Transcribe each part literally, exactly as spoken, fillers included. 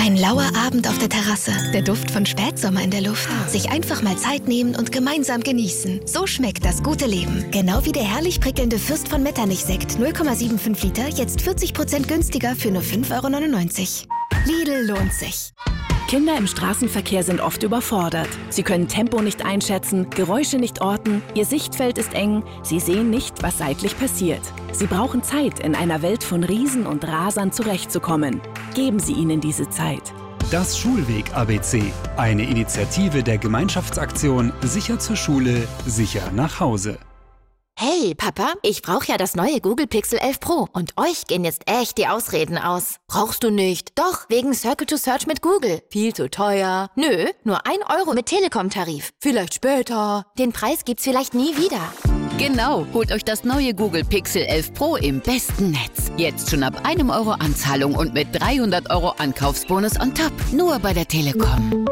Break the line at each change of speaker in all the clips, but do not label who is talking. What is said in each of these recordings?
Ein lauer Abend auf der Terrasse, der Duft von Spätsommer in der Luft. Sich einfach mal Zeit nehmen und gemeinsam genießen. So schmeckt das gute Leben. Genau wie der herrlich prickelnde Fürst von Metternich-Sekt, null Komma fünfundsiebzig Liter, jetzt vierzig Prozent günstiger für nur fünf Euro neunundneunzig. Lidl lohnt sich.
Kinder im Straßenverkehr sind oft überfordert. Sie können Tempo nicht einschätzen, Geräusche nicht orten, ihr Sichtfeld ist eng, sie sehen nicht, was seitlich passiert. Sie brauchen Zeit, in einer Welt von Riesen und Rasern zurechtzukommen. Geben Sie ihnen diese Zeit.
Das Schulweg-A B C. Eine Initiative der Gemeinschaftsaktion Sicher zur Schule, sicher nach Hause.
Hey, Papa, ich brauche ja das neue Google Pixel elf Pro und euch gehen jetzt echt die Ausreden aus. Brauchst du nicht? Doch, wegen Circle to Search mit Google. Viel zu teuer. Nö, nur ein Euro mit Telekom-Tarif. Vielleicht später. Den Preis gibt's vielleicht nie wieder.
Genau, holt euch das neue Google Pixel elf Pro im besten Netz. Jetzt schon ab einem Euro Anzahlung und mit dreihundert Euro Ankaufsbonus on top. Nur bei der Telekom.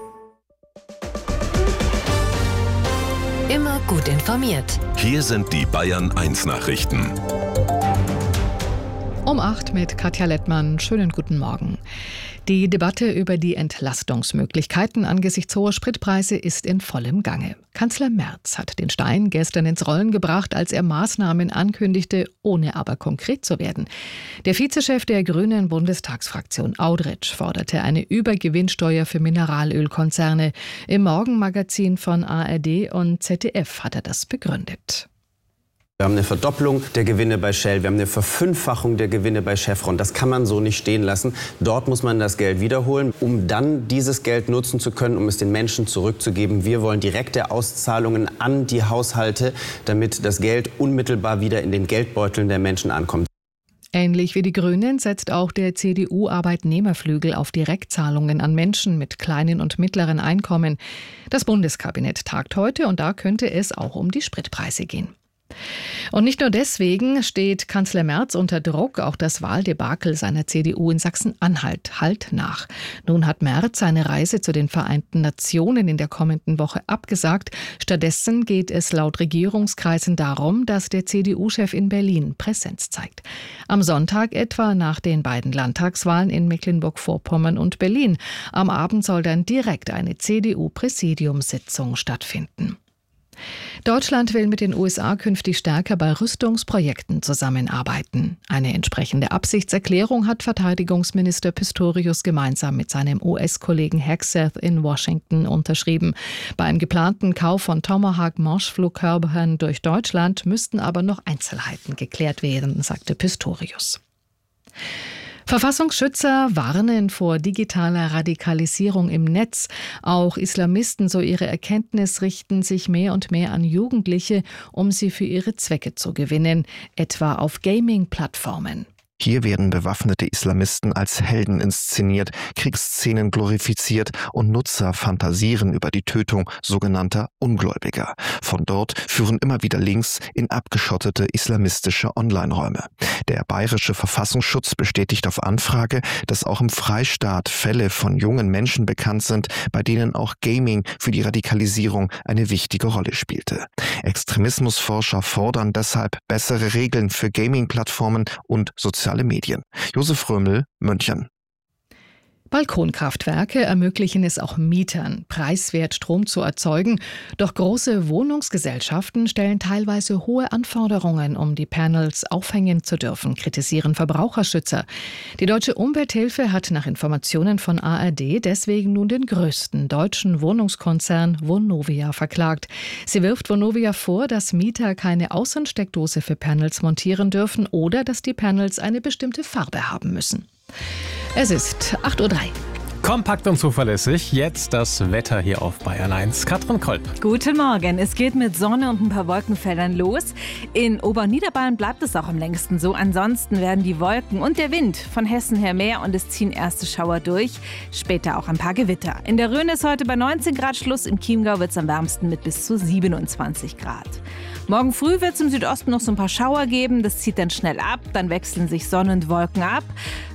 Immer gut informiert.
Hier sind die Bayern eins Nachrichten.
Um acht mit Katja Lettmann. Schönen guten Morgen. Die Debatte über die Entlastungsmöglichkeiten angesichts hoher Spritpreise ist in vollem Gange. Kanzler Merz hat den Stein gestern ins Rollen gebracht, als er Maßnahmen ankündigte, ohne aber konkret zu werden. Der Vizechef der Grünen Bundestagsfraktion Audretsch forderte eine Übergewinnsteuer für Mineralölkonzerne. Im Morgenmagazin von A R D und Z D F hat er das begründet.
Wir haben eine Verdopplung der Gewinne bei Shell, wir haben eine Verfünffachung der Gewinne bei Chevron. Das kann man so nicht stehen lassen. Dort muss man das Geld wiederholen, um dann dieses Geld nutzen zu können, um es den Menschen zurückzugeben. Wir wollen direkte Auszahlungen an die Haushalte, damit das Geld unmittelbar wieder in den Geldbeuteln der Menschen ankommt.
Ähnlich wie die Grünen setzt auch der C D U-Arbeitnehmerflügel auf Direktzahlungen an Menschen mit kleinen und mittleren Einkommen. Das Bundeskabinett tagt heute und da könnte es auch um die Spritpreise gehen. Und nicht nur deswegen steht Kanzler Merz unter Druck, auch das Wahldebakel seiner C D U in Sachsen-Anhalt hallt nach. Nun hat Merz seine Reise zu den Vereinten Nationen in der kommenden Woche abgesagt. Stattdessen geht es laut Regierungskreisen darum, dass der C D U-Chef in Berlin Präsenz zeigt. Am Sonntag etwa nach den beiden Landtagswahlen in Mecklenburg-Vorpommern und Berlin. Am Abend soll dann direkt eine C D U-Präsidiumssitzung stattfinden. Deutschland will mit den U S A künftig stärker bei Rüstungsprojekten zusammenarbeiten. Eine entsprechende Absichtserklärung hat Verteidigungsminister Pistorius gemeinsam mit seinem U S-Kollegen Hegseth in Washington unterschrieben. Beim geplanten Kauf von Tomahawk-Marschflugkörpern durch Deutschland müssten aber noch Einzelheiten geklärt werden, sagte Pistorius. Verfassungsschützer warnen vor digitaler Radikalisierung im Netz. Auch Islamisten, so ihre Erkenntnis, richten sich mehr und mehr an Jugendliche, um sie für ihre Zwecke zu gewinnen, etwa auf Gaming-Plattformen.
Hier werden bewaffnete Islamisten als Helden inszeniert, Kriegsszenen glorifiziert und Nutzer fantasieren über die Tötung sogenannter Ungläubiger. Von dort führen immer wieder Links in abgeschottete islamistische Online-Räume. Der bayerische Verfassungsschutz bestätigt auf Anfrage, dass auch im Freistaat Fälle von jungen Menschen bekannt sind, bei denen auch Gaming für die Radikalisierung eine wichtige Rolle spielte. Extremismusforscher fordern deshalb bessere Regeln für Gaming-Plattformen und soziale Medien. Josef Römel, München.
Balkonkraftwerke ermöglichen es auch Mietern, preiswert Strom zu erzeugen. Doch große Wohnungsgesellschaften stellen teilweise hohe Anforderungen, um die Panels aufhängen zu dürfen, kritisieren Verbraucherschützer. Die Deutsche Umwelthilfe hat nach Informationen von A R D deswegen nun den größten deutschen Wohnungskonzern Vonovia verklagt. Sie wirft Vonovia vor, dass Mieter keine Außensteckdose für Panels montieren dürfen oder dass die Panels eine bestimmte Farbe haben müssen. Es ist acht Uhr drei.
Kompakt und zuverlässig. Jetzt das Wetter hier auf Bayern eins. Katrin Kolb.
Guten Morgen. Es geht mit Sonne und ein paar Wolkenfeldern los. In Ober- und Niederbayern bleibt es auch am längsten so. Ansonsten werden die Wolken und der Wind von Hessen her mehr und es ziehen erste Schauer durch. Später auch ein paar Gewitter. In der Rhön ist heute bei neunzehn Grad Schluss. Im Chiemgau wird es am wärmsten mit bis zu siebenundzwanzig Grad. Morgen früh wird es im Südosten noch so ein paar Schauer geben. Das zieht dann schnell ab. Dann wechseln sich Sonne und Wolken ab.